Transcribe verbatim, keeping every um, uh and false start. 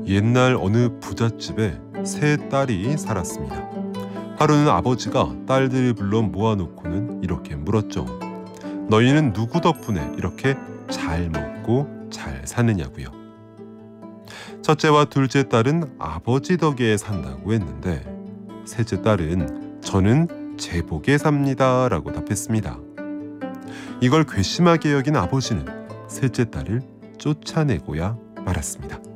옛날 어느 부잣집에 세 딸이 살았습니다. 하루는 아버지가 딸들을 불러 모아놓고는 이렇게 물었죠. 너희는 누구 덕분에 이렇게 잘 먹고 잘 사느냐고요. 첫째와 둘째 딸은 아버지 덕에 산다고 했는데 셋째 딸은 저는 제복에 삽니다 라고 답했습니다. 이걸 괘씸하게 여긴 아버지는 셋째 딸을 쫓아내고야 말았습니다.